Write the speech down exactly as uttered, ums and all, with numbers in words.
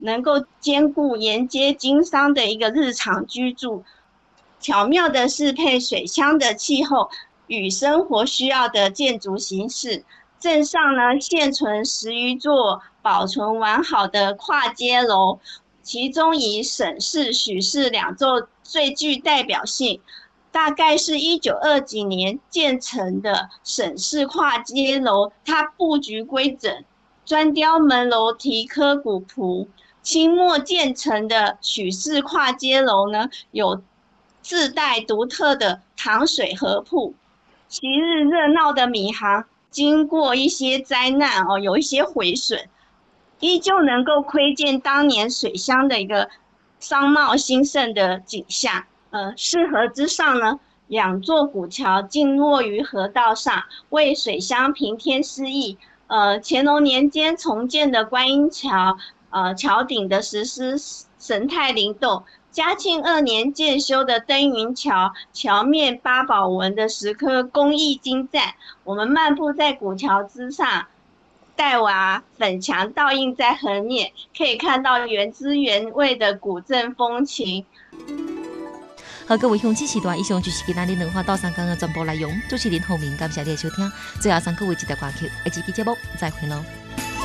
能够兼顾沿街经商的一个日常居住，巧妙的适配水乡的气候与生活需要的建筑形式。镇上呢，现存十余座保存完好的跨街楼，其中以沈氏、许氏两座最具代表性。大概是一九二几年建成的沈氏跨街楼，它布局规整，砖雕门楼题刻古朴。清末建成的许氏跨街楼呢，有自带独特的糖水合铺。昔日热闹的米行，经过一些灾难哦，有一些毁损，依旧能够窥见当年水乡的一个商贸兴盛的景象。呃，市河之上呢，两座古桥静落于河道上，为水乡平添诗意。呃，乾隆年间重建的观音桥，呃，桥顶的石狮神态灵动；嘉庆二年建修的登云桥，桥面八宝纹的石刻工艺精湛。我们漫步在古桥之上，黛瓦粉墙倒映在河面，可以看到原汁原味的古镇风情。 好，各位乡亲时段，以上就是今仔日两花到三讲的全部内容。主持人侯明，感谢你的收听。最后送各位一条歌曲，下期节目再会咯。